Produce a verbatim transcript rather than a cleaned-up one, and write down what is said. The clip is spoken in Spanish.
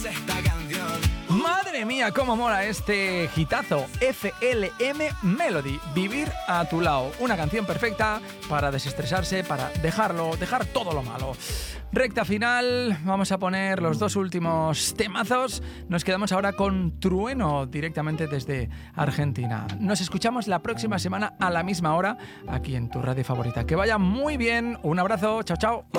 Esta canción. Madre mía, cómo mola este hitazo. F L M Melody, Vivir a tu lado. Una canción perfecta para desestresarse, para dejarlo, dejar todo lo malo. Recta final, vamos a poner los dos últimos temazos. Nos quedamos ahora con Trueno, directamente desde Argentina. Nos escuchamos la próxima semana a la misma hora, aquí en tu radio favorita. Que vaya muy bien, un abrazo, chao, chao.